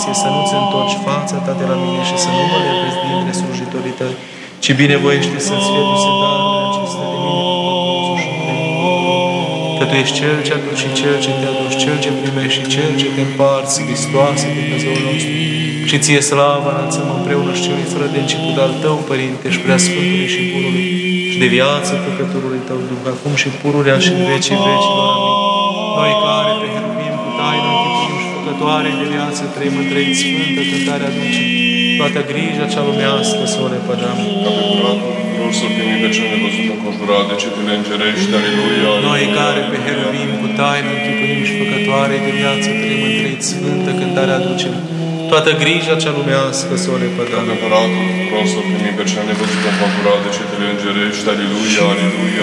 Ție să nu-ți întorci fața Ta de la mine și să nu mă lepezi dintre slujitorii Tăi, ci binevoiește să-ți fie duse darurile acestea de mine, că Tu ești Cel ce aduci și Cel ce te aduci, Cel ce primești și Cel ce te împarți, Hristoase, Dumnezeul nostru. Și Ție slavă înălțăm împreună și Celui fără de început al Tău, Părinte, și Preasfântului și Bunului, și de viață Făcătorului Tău, Duh, acum și pururea și în vecii vecilor. Amin. Noi care pe heruvim cu taină închipuim și făcătoare de viață trăim întregi sfântă cântare aducem, toată grija cea lumească să o lepădăm. Ca pe curatul tuturor să primim pe cel nevăzut înconjurat de cetele îngerești, aleluia. Noi care pe heruvim cu taină închipuim și făcătoare de viață trăim întregi sfântă cântare aducem, toată grija cea lumească să o lepădăm. Ca pe curatul tuturor să primim pe cel nevăzut înconjurat de cetele îngerești, aleluia, aleluia.